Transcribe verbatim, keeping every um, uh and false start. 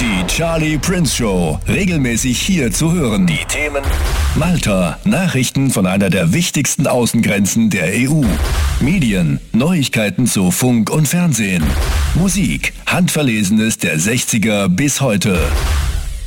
Die Charlie Prince Show. Regelmäßig hier zu hören. Die Themen: Malta, Nachrichten von einer der wichtigsten Außengrenzen der E U. Medien, Neuigkeiten zu Funk und Fernsehen. Musik, Handverlesenes der sechziger bis heute.